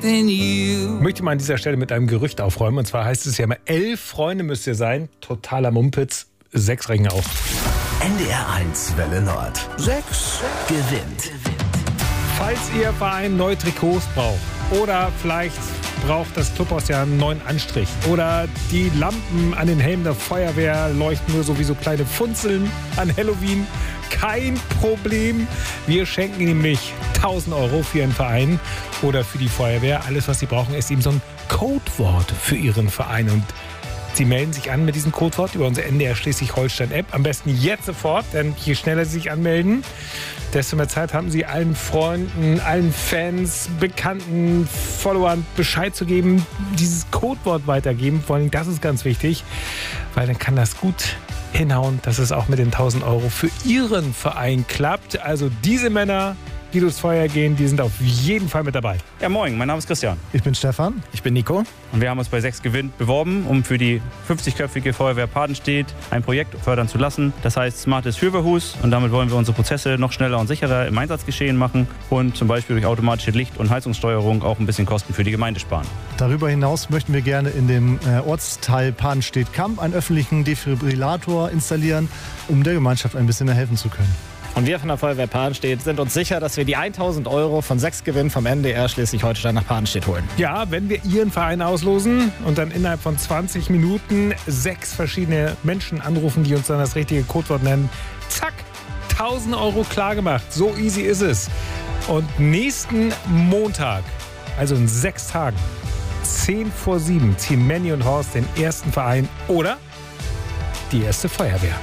than you. Ich möchte mal an dieser Stelle mit einem Gerücht aufräumen. Und zwar heißt es ja immer, 11 Freunde müsst ihr sein. Totaler Mumpitz. 6 reichen auch. NDR 1 Welle Nord. 6 gewinnt. Falls Ihr Verein neue Trikots braucht oder vielleicht braucht das Clubhaus ja einen neuen Anstrich oder die Lampen an den Helmen der Feuerwehr leuchten nur so wie so kleine Funzeln an Halloween, kein Problem. Wir schenken Ihnen nämlich 1.000 Euro für Ihren Verein oder für die Feuerwehr. Alles, was Sie brauchen, ist eben so ein Codewort für Ihren Verein. Und Sie melden sich an mit diesem Codewort über unsere NDR Schleswig-Holstein-App. Am besten jetzt sofort, denn je schneller Sie sich anmelden, desto mehr Zeit haben Sie, allen Freunden, allen Fans, Bekannten, Followern Bescheid zu geben, dieses Codewort weitergeben. Vor allem, das ist ganz wichtig, weil dann kann das gut hinhauen, dass es auch mit den 1.000 Euro für Ihren Verein klappt. Also diese Männer, die durchs Feuer gehen, die sind auf jeden Fall mit dabei. Ja, moin, mein Name ist Christian. Ich bin Stefan. Ich bin Nico. Und wir haben uns bei 6 gewinnt beworben, um für die 50-köpfige Feuerwehr Padenstedt ein Projekt fördern zu lassen. Das heißt Smartes Fürwehrhus. Und damit wollen wir unsere Prozesse noch schneller und sicherer im Einsatzgeschehen machen und zum Beispiel durch automatische Licht- und Heizungssteuerung auch ein bisschen Kosten für die Gemeinde sparen. Darüber hinaus möchten wir gerne in dem Ortsteil Padenstedt-Kamp einen öffentlichen Defibrillator installieren, um der Gemeinschaft ein bisschen helfen zu können. Und wir von der Feuerwehr Padenstedt sind uns sicher, dass wir die 1.000 Euro von 6 Gewinn vom NDR Schleswig-Holstein nach Padenstedt holen. Ja, wenn wir Ihren Verein auslosen und dann innerhalb von 20 Minuten 6 verschiedene Menschen anrufen, die uns dann das richtige Codewort nennen, zack, 1.000 Euro klar gemacht. So easy ist es. Und nächsten Montag, also in 6 Tagen, 10 vor 7, ziehen Manny und Horst den ersten Verein oder die erste Feuerwehr.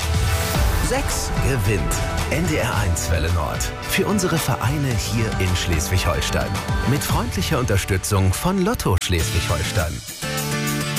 6 gewinnt. NDR 1 Welle Nord. Für unsere Vereine hier in Schleswig-Holstein. Mit freundlicher Unterstützung von Lotto Schleswig-Holstein.